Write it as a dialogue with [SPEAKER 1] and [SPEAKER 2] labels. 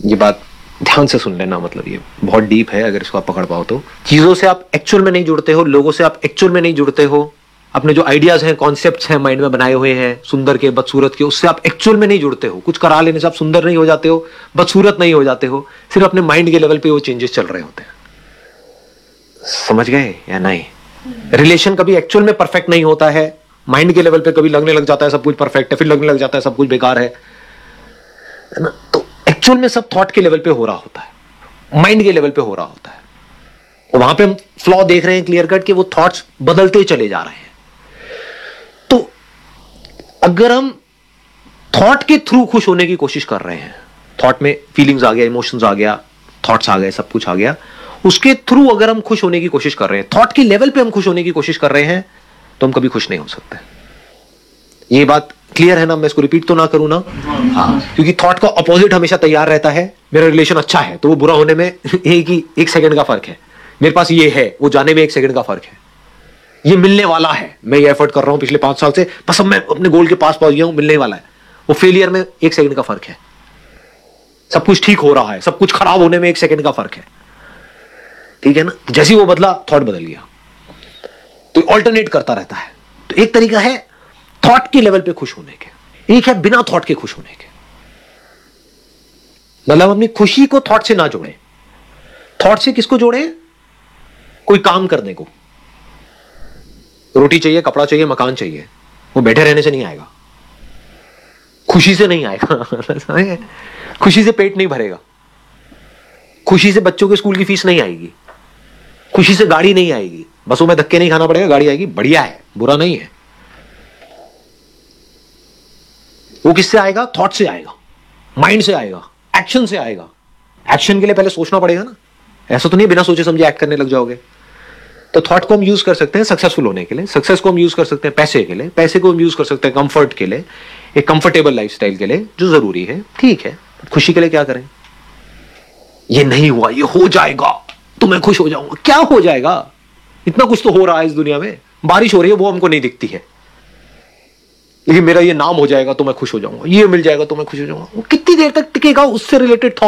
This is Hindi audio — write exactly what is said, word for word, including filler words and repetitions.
[SPEAKER 1] ये बात ध्यान से सुन लेना, मतलब ये बहुत डीप है, अगर इसको आप पकड़ पाओ तो। चीजों से आप एक्चुअल में नहीं जुड़ते हो, लोगों से आप एक्चुअल में नहीं जुड़ते हो, अपने जो आइडियाज हैं, कॉन्सेप्ट्स हैं माइंड में बनाए हुए हैं सुंदर के बदसूरत के, उससे आप एक्चुअल में नहीं जुड़ते हो। कुछ करा लेने से आप सुंदर नहीं हो जाते हो, बदसूरत नहीं हो जाते हो, सिर्फ अपने माइंड के लेवल पे वो चेंजेस चल रहे होते हैं। समझ गए या नहीं? रिलेशन कभी एक्चुअल में परफेक्ट नहीं होता है, माइंड के लेवल पे कभी लगने लग जाता है सब कुछ परफेक्ट है, फिर लगने लग जाता है सब कुछ बेकार है, है ना? तो एक्चुअल में सब थॉट के लेवल पे हो रहा होता है, माइंड के लेवल पे हो रहा होता है। वहां पे हम फ्लॉ देख रहे हैं क्लियर कट कि वो थॉट्स बदलते चले जा रहे हैं। तो अगर हम थॉट के थ्रू खुश होने की कोशिश कर रहे हैं, थॉट में फीलिंग्स आ गया, इमोशंस आ गया, थॉट्स आ गए, सब कुछ आ गया, उसके थ्रू अगर हम खुश होने की कोशिश कर रहे हैं, थॉट के लेवल पे हम खुश होने की कोशिश कर रहे हैं, तो हम कभी खुश नहीं हो सकते। ये बात क्लियर है ना? मैं इसको रिपीट तो ना करूं ना? हाँ, क्योंकि थॉट का अपोजिट हमेशा तैयार रहता है। मेरा रिलेशन अच्छा है तो वो बुरा होने में एक ही एक सेकंड का फर्क है, मेरे पास ये है वो जाने में एक सेकंड का फर्क है, ये मिलने वाला है, मैं ये एफर्ट कर रहा हूं पिछले पांच साल से, बस अब मैं अपने गोल के पास पहुंच गया हूं, मिलने वाला है, वो फेलियर में एक सेकंड का फर्क है। सब कुछ ठीक हो रहा है, सब कुछ खराब होने में एक सेकंड का फर्क है, ठीक है ना? जैसे ही वो बदला, थॉट बदल गया। तो ऑल्टरनेट करता रहता है। तो एक तरीका है थॉट के लेवल पे खुश होने के, एक है बिना थॉट के खुश होने के। मतलब अपनी खुशी को थॉट से ना जोड़े। थॉट से किसको जोड़े? कोई काम करने को। रोटी चाहिए, कपड़ा चाहिए, मकान चाहिए, वो बैठे रहने से नहीं आएगा, खुशी से नहीं आएगा। खुशी से पेट नहीं भरेगा, खुशी से बच्चों के स्कूल की फीस नहीं आएगी, खुशी से गाड़ी नहीं आएगी, बसों में धक्के नहीं खाना पड़ेगा, गाड़ी आएगी, बढ़िया है, बुरा नहीं है। वो किससे आएगा? थॉट से आएगा, माइंड से आएगा, एक्शन से आएगा। एक्शन के लिए पहले सोचना पड़ेगा ना, ऐसा तो नहीं बिना सोचे समझे एक्ट करने लग जाओगे। तो थॉट को हम यूज कर सकते हैं सक्सेसफुल होने के लिए, सक्सेस को हम यूज कर सकते हैं पैसे के लिए, पैसे को हम यूज कर सकते हैं कंफर्ट के लिए, एक कंफर्टेबल लाइफस्टाइल के लिए जो जरूरी है, ठीक है। खुशी के लिए क्या करें? ये नहीं हुआ, ये हो जाएगा तो मैं खुश हो जाऊंगा। क्या हो जाएगा? इतना कुछ तो हो रहा है इस दुनिया में, बारिश हो रही है वो हमको नहीं दिखती है, लेकिन मेरा ये नाम हो जाएगा तो मैं खुश हो जाऊंगा, ये मिल जाएगा तो मैं खुश हो जाऊंगा। वो कितनी देर तक टिकेगा? उससे रिलेटेड थॉट